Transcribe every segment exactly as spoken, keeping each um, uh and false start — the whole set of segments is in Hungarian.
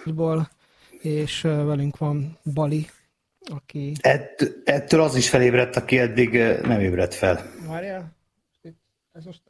ból, és velünk van Bali, aki... Ett, ettől az is felébredt, aki eddig nem ébredt fel. Várjál, ez most...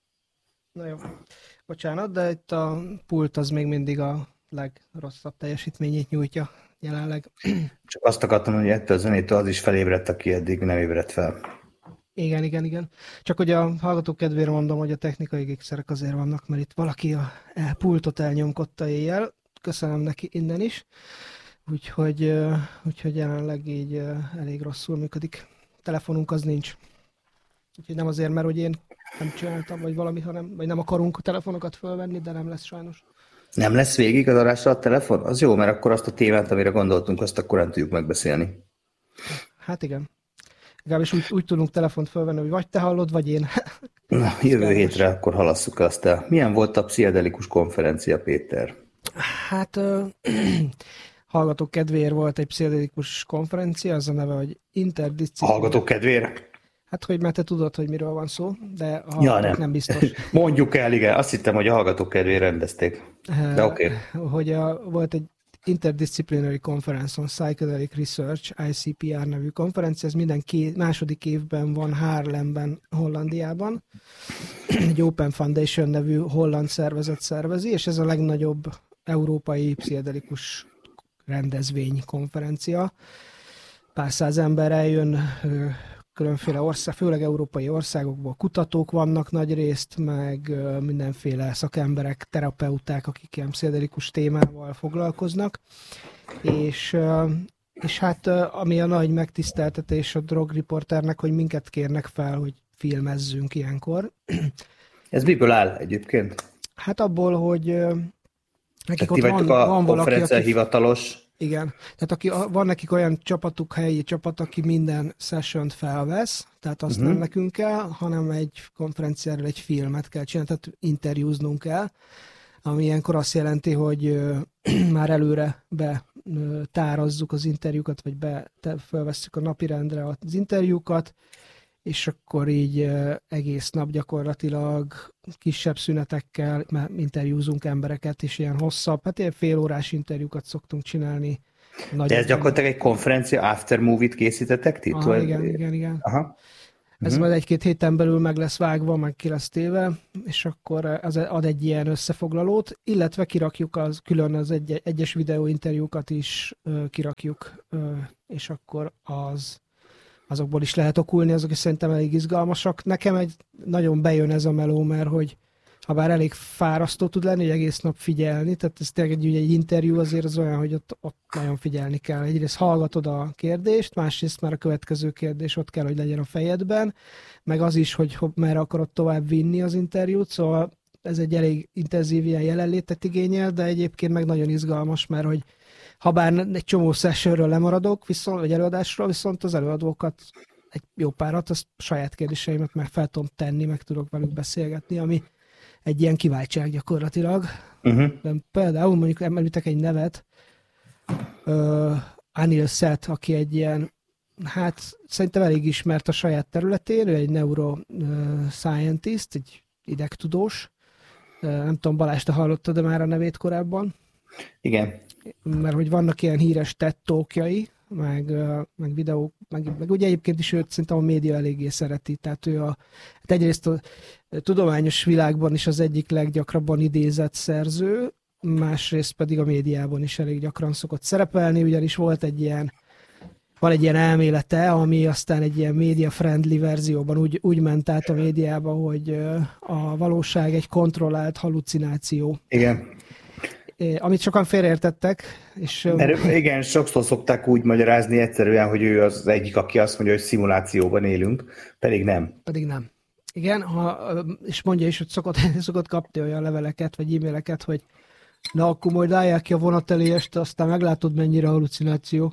Na jó, bocsánat, de itt a pult az még mindig a legrosszabb teljesítményét nyújtja jelenleg. Csak azt akartam, hogy ettől a zenétől az is felébredt, aki eddig nem ébredt fel. Igen, igen, igen. Csak hogy a hallgatók kedvére mondom, hogy a technikai gigszerek azért vannak, mert itt valaki a pultot elnyomkodta éjjel. Köszönöm neki innen is. Úgyhogy, úgyhogy jelenleg így elég rosszul működik. Telefonunk az nincs. Úgyhogy nem azért, mert hogy én nem csináltam, vagy valami, hanem, vagy nem akarunk telefonokat fölvenni, de nem lesz sajnos. Nem lesz végig az adásra a telefon? Az jó, mert akkor azt a témát, amire gondoltunk, azt akkor nem tudjuk megbeszélni. Hát igen. Legalábbis úgy, úgy tudunk telefont fölvenni, hogy vagy te hallod, vagy én. Na, jövő hétre akkor halasszuk azt el. Milyen volt a pszichedelikus konferencia, Péter? Hát uh, hallgatók kedvéért volt egy pszichedelikus konferencia, az a neve, hogy interdisziplináris. Hallgatók kedvéért? Hát, hogy mert te tudod, hogy miről van szó, de a ja, nem. nem biztos. Mondjuk el, igen. Azt hittem, hogy a hallgatók kedvéért rendezték. De oké. Okay. Hogy a, volt egy Interdisciplinary Conference on Psychedelic Research, I C P R nevű konferencia, ez minden ké- második évben van Haarlemben, Hollandiában. Egy Open Foundation nevű holland szervezet szervezi, és ez a legnagyobb európai pszichedelikus rendezvény, konferencia. Pár száz ember eljön, különféle ország, főleg európai országokból kutatók vannak nagy részt, meg mindenféle szakemberek, terapeuták, akik ilyen pszichedelikus témával foglalkoznak. És, és hát ami a nagy megtiszteltetés a drogriporternek, hogy minket kérnek fel, hogy filmezzünk ilyenkor. Ez miből áll egyébként? Hát abból, hogy nekik ott van, a van valaki, aki... hivatalos... Igen, tehát aki, van nekik olyan csapatuk, helyi csapat, aki minden sessiont felvesz, tehát azt uh-huh. nem nekünk kell, hanem egy konferenciáról egy filmet kell csinálni, tehát interjúznunk kell, ami ilyenkor azt jelenti, hogy ö, már előre betárazzuk az interjúkat, vagy be, te, felvesszük a napirendre az interjúkat, és akkor így ö, egész nap gyakorlatilag kisebb szünetekkel interjúzunk embereket, és ilyen hosszabb, hát ilyen félórás interjúkat szoktunk csinálni. Nagy De ez gyakorlatilag egy konferencia after movie-t készítetek ti? Aha, igen, igen, igen. Aha. Ez uh-huh. majd egy-két héten belül meg lesz vágva, meg ki lesz téve, és akkor az ad egy ilyen összefoglalót, illetve kirakjuk az, külön az egy, egyes videóinterjúkat is uh, kirakjuk, uh, és akkor az azokból is lehet okulni, azok is szerintem elég izgalmasak. Nekem egy nagyon bejön ez a meló, mert hogy ha bár elég fárasztó tud lenni, hogy egész nap figyelni, tehát ez tényleg egy, egy interjú azért az olyan, hogy ott, ott nagyon figyelni kell. Egyrészt hallgatod a kérdést, másrészt már a következő kérdés ott kell, hogy legyen a fejedben, meg az is, hogy merre akarod tovább vinni az interjút, szóval ez egy elég intenzív ilyen jelenlétet igényel, de egyébként meg nagyon izgalmas, mert hogy ha bár egy csomó sessionről lemaradok, viszont, vagy előadásról, viszont az előadókat, egy jó párat, az saját kérdéseimet meg fel tudom tenni, meg tudok velük beszélgetni, ami egy ilyen kiváltság gyakorlatilag. Uh-huh. Például mondjuk említek egy nevet, uh, Anil Seth, aki egy ilyen, hát szerintem elég ismert a saját területén, ő egy neuroscientist, egy idegtudós. Uh, nem tudom, Balázs, te hallottad de már a nevét korábban? Igen. Mert hogy vannak ilyen híres TED talkjai, meg, meg videók, meg, meg ugye egyébként is őt szerintem a média eléggé szereti, tehát ő a, hát egyrészt a tudományos világban is az egyik leggyakrabban idézett szerző, másrészt pedig a médiában is elég gyakran szokott szerepelni, ugyanis volt egy ilyen, van egy ilyen elmélete, ami aztán egy ilyen media-friendly verzióban úgy, úgy ment át a médiába, hogy a valóság egy kontrollált hallucináció. Igen. Amit sokan félreértettek. És, Mert igen, sokszor szokták úgy magyarázni egyszerűen, hogy ő az egyik, aki azt mondja, hogy szimulációban élünk, pedig nem. Pedig nem. Igen, ha, és mondja is, hogy szokott, szokott kapni olyan leveleket, vagy e-maileket, hogy na akkor majd állják ki a vonat elé este, aztán meglátod, mennyire hallucináció.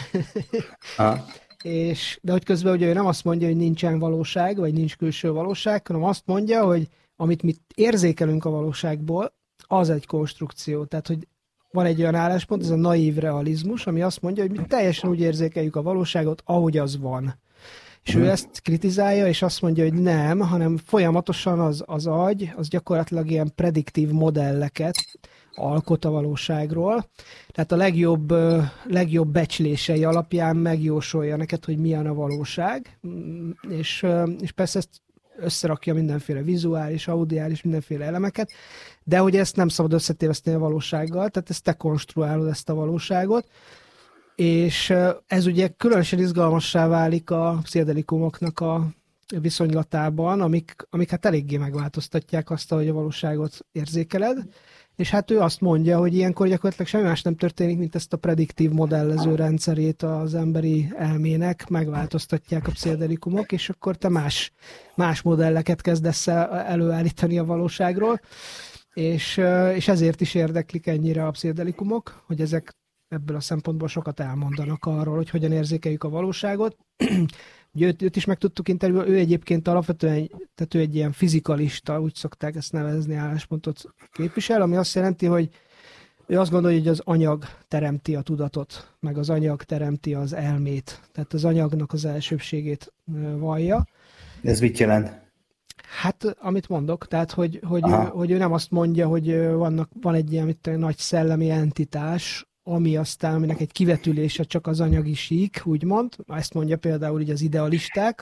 És, de hogy közben ugye ő nem azt mondja, hogy nincsen valóság, vagy nincs külső valóság, hanem azt mondja, hogy amit mi érzékelünk a valóságból, az egy konstrukció. Tehát, hogy van egy olyan álláspont, ez a naív realizmus, ami azt mondja, hogy mi teljesen úgy érzékeljük a valóságot, ahogy az van. És hmm. ő ezt kritizálja, és azt mondja, hogy nem, hanem folyamatosan az, az agy, az gyakorlatilag ilyen prediktív modelleket alkot a valóságról. Tehát a legjobb, legjobb becslései alapján megjósolja neked, hogy milyen a valóság, és, és persze ezt összerakja mindenféle vizuális, audiális, mindenféle elemeket, de hogy ezt nem szabad összetéveszteni a valósággal, tehát ezt te konstruálod, ezt a valóságot, és ez ugye különösen izgalmassá válik a pszichedelikumoknak a viszonylatában, amik, amik hát eléggé megváltoztatják azt, hogy a valóságot érzékeled, és hát ő azt mondja, hogy ilyenkor gyakorlatilag semmi más nem történik, mint ezt a prediktív modellező rendszerét az emberi elmének megváltoztatják a pszichedelikumok, és akkor te más, más modelleket kezdesz előállítani a valóságról, és, és ezért is érdeklik ennyire a pszichedelikumok, hogy ezek ebből a szempontból sokat elmondanak arról, hogy hogyan érzékeljük a valóságot. Ugye őt, őt is meg tudtuk interjúolni, ő egyébként alapvetően, tehát ő egy ilyen fizikalista, úgy szokták ezt nevezni, álláspontot képvisel, ami azt jelenti, hogy ő azt gondolja, hogy az anyag teremti a tudatot, meg az anyag teremti az elmét, tehát az anyagnak az elsőbségét vallja. Ez mit jelent? Hát, amit mondok, tehát, hogy, hogy, ő, hogy ő nem azt mondja, hogy vannak, van egy ilyen mit, nagy szellemi entitás, ami aztán, aminek egy kivetülése csak az anyagi sík, úgymond. Ezt mondja például így az idealisták,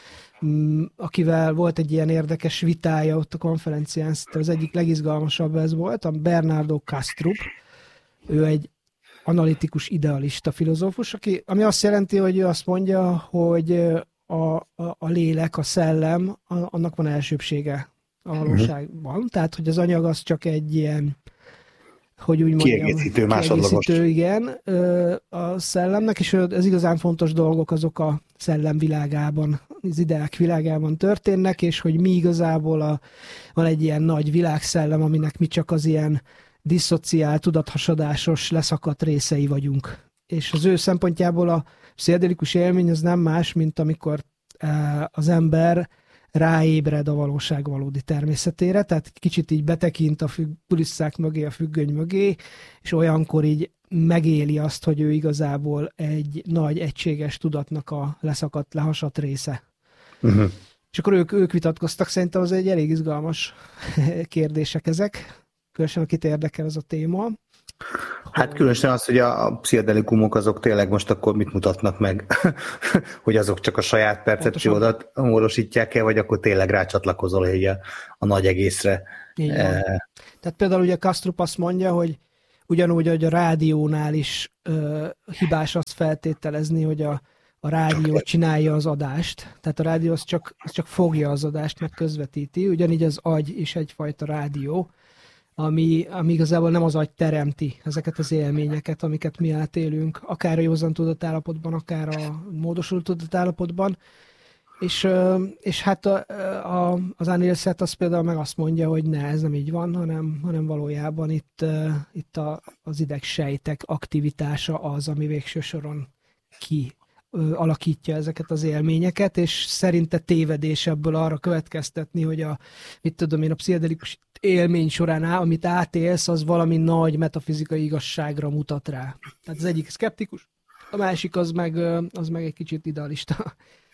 akivel volt egy ilyen érdekes vitája ott a konferencián, az egyik legizgalmasabb ez volt, a Bernardo Kastrup. Ő egy analitikus idealista filozófus, aki, ami azt jelenti, hogy ő azt mondja, hogy a, a, a lélek, a szellem, a, annak van elsőbsége a valóságban. Mm. Tehát, hogy az anyag az csak egy ilyen, hogy úgy mondjam, kiegészítő, másodlagos. Kiegészítő, igen, a szellemnek, és az igazán fontos dolgok azok a szellem világában, az ideák világában történnek, és hogy mi igazából a, van egy ilyen nagy világszellem, aminek mi csak az ilyen disszociált, tudathasadásos, leszakadt részei vagyunk. És az ő szempontjából a pszichedelikus élmény az nem más, mint amikor az ember ráébred a valóság valódi természetére, tehát kicsit így betekint a függ, kulisszák mögé, a függöny mögé, és olyankor így megéli azt, hogy ő igazából egy nagy, egységes tudatnak a leszakadt, lehasadt része. Uh-huh. És akkor ők, ők vitatkoztak, szerintem az egy elég izgalmas kérdések ezek, különösen akit érdekel ez a téma. Hát különösen az, hogy a, a pszichedelikumok azok tényleg most akkor mit mutatnak meg, hogy azok csak a saját percepciódat módosítják el, vagy akkor tényleg rácsatlakozol egy a, a nagy egészre. E... Tehát például ugye Kastrup azt mondja, hogy ugyanúgy, hogy a rádiónál is ö, hibás azt feltételezni, hogy a, a rádió csak csinálja az adást. Tehát a rádió az csak, az csak fogja az adást, meg közvetíti. Ugyanígy az agy is egyfajta rádió, ami, ami igazából nem az agy teremti ezeket az élményeket, amiket mi átélünk, akár a józan tudatállapotban, akár a módosult tudatállapotban. És, és hát a, a, az Anilset az például meg azt mondja, hogy ne, ez nem így van, hanem, hanem valójában itt, itt a, az idegsejtek aktivitása az, ami végső soron ki alakítja ezeket az élményeket, és szerinte tévedés ebből arra következtetni, hogy a, mit tudom én, a pszichedelikus élmény során, amit átélsz, az valami nagy metafizikai igazságra mutat rá. Tehát az egyik szkeptikus, a másik az meg, az meg egy kicsit idealista.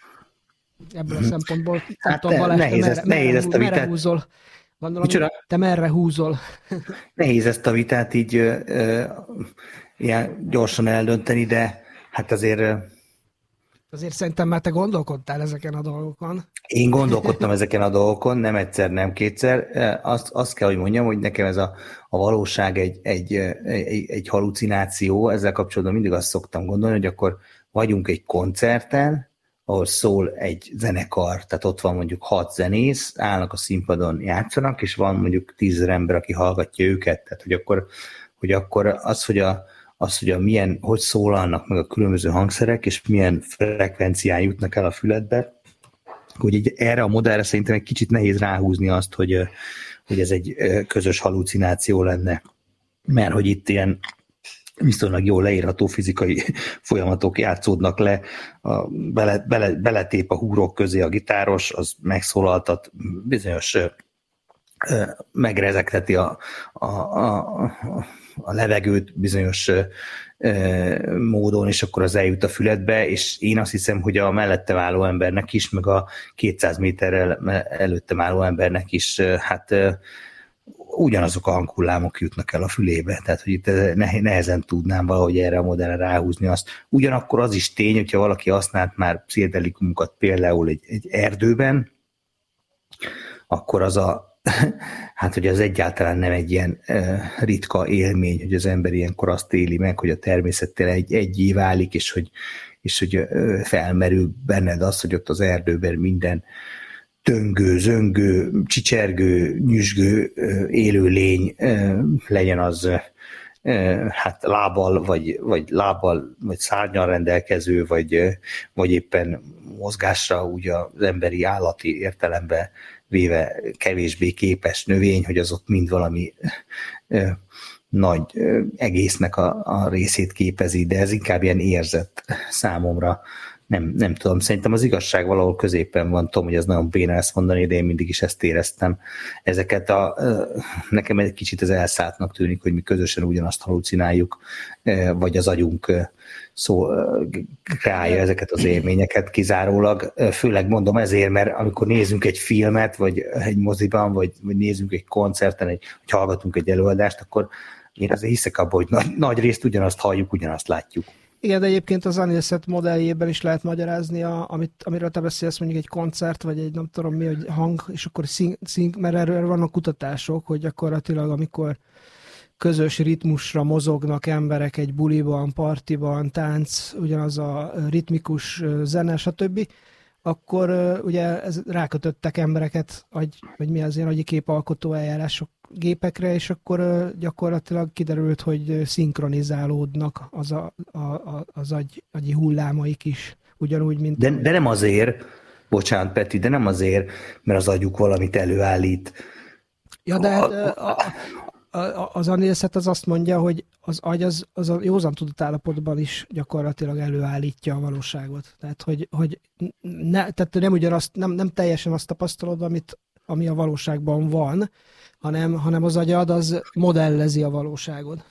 Ebből a szempontból. Hát tudom, Balázs, nehéz, merre, nehéz ezt a vitát. Merre húzol? Gondolom, te merre húzol? Nehéz ezt a vitát így ö, ö, ilyen gyorsan eldönteni, de hát azért... Azért szerintem már te gondolkodtál ezeken a dolgokon. Én gondolkodtam ezeken a dolgokon, nem egyszer, nem kétszer. Azt, azt kell, hogy mondjam, hogy nekem ez a, a valóság egy, egy, egy, egy halucináció. Ezzel kapcsolatban mindig azt szoktam gondolni, hogy akkor vagyunk egy koncerten, ahol szól egy zenekar, tehát ott van mondjuk hat zenész, állnak a színpadon, játszanak, és van mondjuk tízezer ember, aki hallgatja őket. Tehát, hogy akkor, hogy akkor az, hogy a az, hogy a milyen, hogy szólalnak meg a különböző hangszerek, és milyen frekvencián jutnak el a füledbe, hogy így erre a modellre szerintem egy kicsit nehéz ráhúzni azt, hogy, hogy ez egy közös halucináció lenne. Mert hogy itt ilyen viszonylag jól leírható fizikai folyamatok játszódnak le, a, bele, bele, beletép a húrok közé a gitáros, az megszólaltat bizonyos megrezegteti a, a, a, a levegőt bizonyos módon, és akkor az eljut a füledbe, és én azt hiszem, hogy a mellettem álló embernek is, meg a kétszáz méterrel előttem álló embernek is, hát ugyanazok a hanghullámok jutnak el a fülébe, tehát hogy itt nehezen tudnám valahogy erre a modellre ráhúzni azt. Ugyanakkor az is tény, hogyha valaki használt már pszichedelikumokat például egy, egy erdőben, akkor az a hát, hogy az egyáltalán nem egy ilyen uh, ritka élmény, hogy az ember ilyenkor azt éli meg, hogy a természettel egy, egyé válik, és hogy, és hogy uh, felmerül benned az, hogy ott az erdőben minden töngő, zöngő, csicsergő, nyüzsgő uh, élőlény uh, legyen az uh, hát lábbal, vagy, vagy lábbal, vagy szárnyal rendelkező, vagy, uh, vagy éppen mozgásra úgy az emberi állati értelemben véve kevésbé képes növény, hogy az ott mind valami ö, nagy ö, egésznek a, a részét képezi, de ez inkább ilyen érzett számomra. Nem, nem tudom, szerintem az igazság valahol középen van. Tudom, hogy ez nagyon béna ezt mondani, de én mindig is ezt éreztem. Ezeket a, ö, nekem egy kicsit ez elszálltnak tűnik, hogy mi közösen ugyanazt halucináljuk, ö, vagy az agyunk ö, szó kreálja ezeket az élményeket kizárólag. Főleg mondom ezért, mert amikor nézünk egy filmet, vagy egy moziban, vagy, vagy nézünk egy koncerten, egy, vagy hallgatunk egy előadást, akkor én azért hiszek abban, hogy nagy, nagy részt ugyanazt halljuk, ugyanazt látjuk. Igen, de egyébként az Anilset modelljében is lehet magyarázni, a, amit, amiről te beszélsz, mondjuk egy koncert, vagy egy nem tudom mi, hogy hang, és akkor szín, szín, mert erről vannak kutatások, hogy gyakorlatilag amikor közös ritmusra mozognak emberek egy buliban, partiban, tánc, ugyanaz a ritmikus zene, stb., akkor uh, ugye ez, rákötöttek embereket, agy, vagy mi az ilyen agyi képalkotó eljárások gépekre, és akkor uh, gyakorlatilag kiderült, hogy szinkronizálódnak az, a, a, a, az agy, agyi hullámaik is, ugyanúgy, mint... De, de nem azért, bocsánat Peti, de nem azért, mert az agyuk valamit előállít. Ja, de hát, a, a, az Anilset az azt mondja, hogy az agy az, az a józan tudatállapotban is gyakorlatilag előállítja a valóságot. Tehát, hogy, hogy ne, tehát nem, ugyanazt, nem, nem teljesen azt tapasztalod, amit, ami a valóságban van, hanem, hanem az agyad az modellezi a valóságot.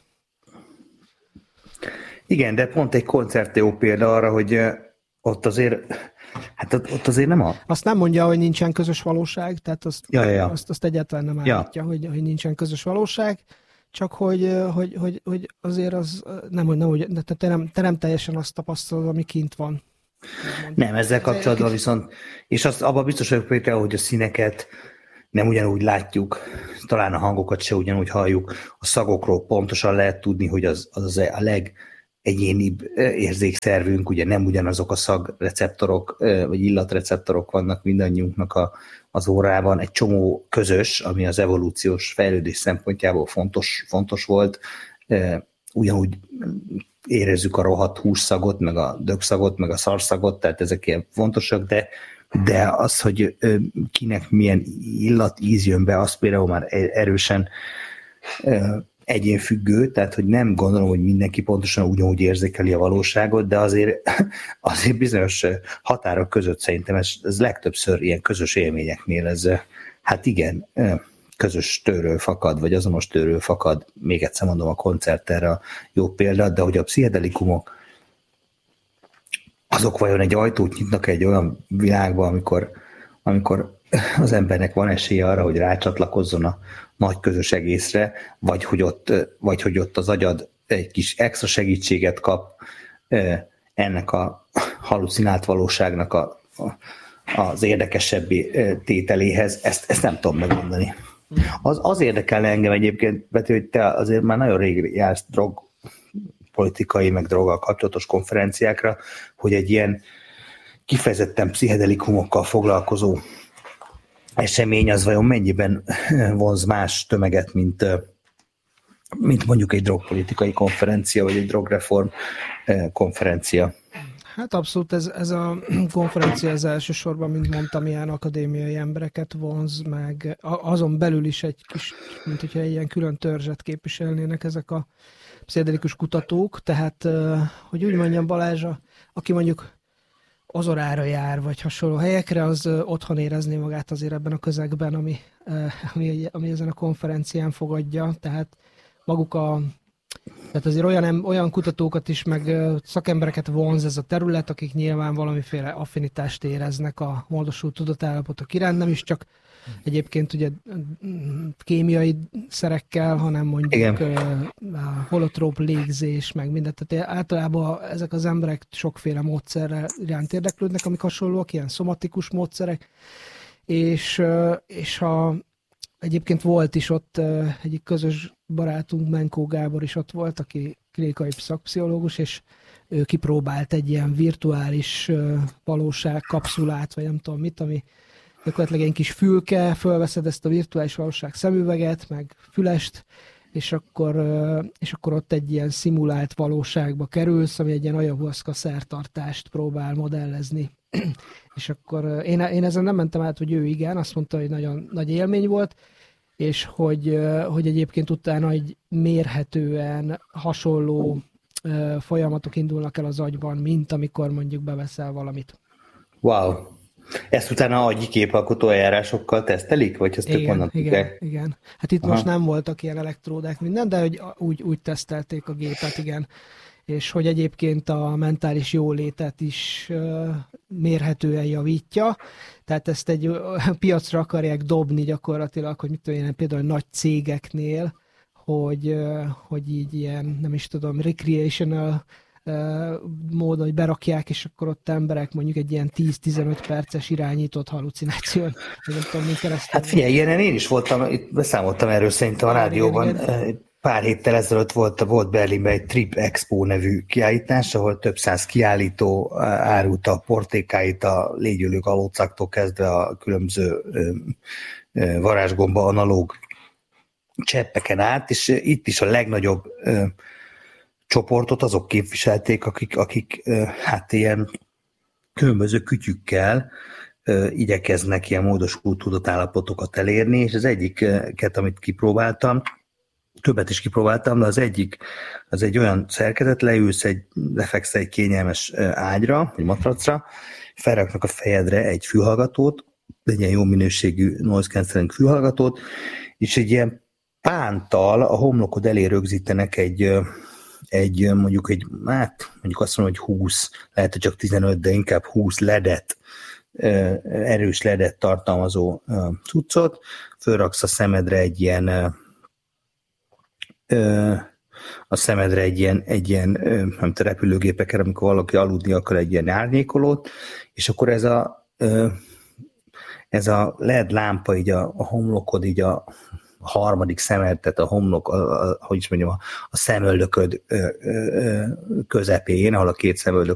Igen, de pont egy koncert jó példa arra, hogy ott azért, hát ott azért nem a... Azt nem mondja, hogy nincsen közös valóság, tehát azt, ja, ja, ja. azt, azt egyáltalán nem állítja, ja. hogy, hogy nincsen közös valóság, csak hogy, hogy, hogy, hogy azért az nem, hogy nem, te nem, te nem teljesen azt tapasztalod, ami kint van. Nem, ezzel kapcsolatban viszont, és azt abban biztos vagyok például, hogy a színeket nem ugyanúgy látjuk, talán a hangokat se ugyanúgy halljuk, a szagokról pontosan lehet tudni, hogy az, az a legegyénibb érzékszervünk, ugye nem ugyanazok a szagreceptorok, vagy illatreceptorok vannak mindannyiunknak a, az órában, egy csomó közös, ami az evolúciós fejlődés szempontjából fontos, fontos volt, ugyanúgy érezzük a rohadt hússzagot, meg a dögszagot, meg a szarszagot, tehát ezek ilyen fontosak, de de az, hogy kinek milyen illat, íz jön be, az például már erősen egyénfüggő, tehát hogy nem gondolom, hogy mindenki pontosan ugyanúgy érzékeli a valóságot, de azért, azért bizonyos határok között szerintem ez, ez legtöbbször ilyen közös élményeknél ez, hát igen, közös tőről fakad, vagy azonos tőről fakad, még egyszer mondom, a koncert erre a jó példa, de hogy a pszichedelikumok azok vajon egy ajtót nyitnak egy olyan világba, amikor, amikor az embernek van esélye arra, hogy rácsatlakozzon a nagy közös egészre, vagy hogy ott, vagy hogy ott az agyad egy kis extra segítséget kap ennek a halucinált valóságnak a, a, az érdekesebbé tételéhez. Ezt, ezt nem tudom megmondani. Az, az érdekelne engem egyébként, Beti, hogy te azért már nagyon rég jársz drog politikai, meg droggal kapcsolatos konferenciákra, hogy egy ilyen kifejezetten pszichedelikumokkal foglalkozó esemény az vajon mennyiben vonz más tömeget, mint, mint mondjuk egy drogpolitikai konferencia, vagy egy drogreform konferencia. Hát abszolút ez, ez a konferencia ez elsősorban, mint mondtam, ilyen akadémiai embereket vonz, meg azon belül is egy kis, mint hogyha egy ilyen külön törzset képviselnének ezek a pszichedelikus kutatók, tehát, hogy úgy mondjam, Balázs, aki mondjuk Ozorára jár, vagy hasonló helyekre, az otthon érezni magát azért ebben a közegben, ami, ami, ami ezen a konferencián fogadja. Tehát maguk a Tehát azért olyan, olyan kutatókat is, meg szakembereket vonz ez a terület, akik nyilván valamiféle affinitást éreznek a módosult tudatállapotok iránt, nem is csak egyébként ugye kémiai szerekkel, hanem mondjuk Igen. holotróp légzés, meg mindent. Tehát általában ezek az emberek sokféle módszerrel iránt érdeklődnek, amik hasonlóak, ilyen szomatikus módszerek, és, és ha egyébként volt is ott egyik közös barátunk, Menkó Gábor is ott volt, aki klinikai szakpszichológus, és ő kipróbált egy ilyen virtuális valóság kapszulát, vagy nem tudom mit, ami gyakorlatilag egy kis fülke, fölveszed ezt a virtuális valóság szemüveget, meg fülest, és akkor, és akkor ott egy ilyen szimulált valóságba kerülsz, ami egy ilyen ayahuasca szertartást próbál modellezni. És akkor én, én ezen nem mentem át, hogy ő igen, azt mondta, hogy nagyon nagy élmény volt, és hogy, hogy egyébként utána egy mérhetően hasonló folyamatok indulnak el az agyban, mint amikor mondjuk beveszel valamit. Wow! Ezt utána agyi képalkotó eljárásokkal tesztelik? Vagy ezt igen, onnan igen, tudják? igen. Hát itt Aha. most nem voltak ilyen elektródák minden, de hogy úgy, úgy tesztelték a gépet, igen. És hogy egyébként a mentális jólétet is uh, mérhetően javítja. Tehát ezt egy uh, piacra akarják dobni gyakorlatilag, hogy mit tudom én, például nagy cégeknél, hogy, uh, hogy így ilyen, nem is tudom, recreational uh, módon, hogy berakják, és akkor ott emberek mondjuk egy ilyen tíz-tizenöt perces irányított halucináción, nem tudom, mint keresztül. Hát figyelj, ilyenen én is voltam, itt beszámoltam erről szerintem a rádióban. Igen, igen. Pár héttel ezelőtt volt, volt Berlinben egy Trip Expo nevű kiállítás, ahol több száz kiállító árulta a portékáit a légyölő galócaktól kezdve a különböző varázsgomba analóg cseppeken át, és itt is a legnagyobb ö, csoportot azok képviselték, akik, akik ö, hát ilyen különböző kütyükkel ö, igyekeznek ilyen módosult tudatállapotokat elérni, és az egyiket, amit kipróbáltam, többet is kipróbáltam, de az egyik, az egy olyan szerkezet, leülsz, egy, lefeksz egy kényelmes ágyra, egy matracra, felraknak a fejedre egy fülhallgatót, egy ilyen jó minőségű noise cancelling fülhallgatót, és egy ilyen pántal a homlokod elé rögzítenek egy, egy mondjuk egy, hát mondjuk azt mondom, hogy húsz, lehet, hogy csak tizenöt, de inkább húsz ledet, erős ledet tartalmazó cuccot, fölraksz a szemedre egy ilyen a szemedre egy ilyen, egy ilyen nem tudom, repülőgépeken, amikor valaki aludni akar, egy ilyen árnyékolót, és akkor ez a, ez a led lámpa így a, a homlokod, így a harmadik szemed, tehát a homlok, a, a, hogy is mondjam, a, a szemöldököd közepén, ahol a két szemöldök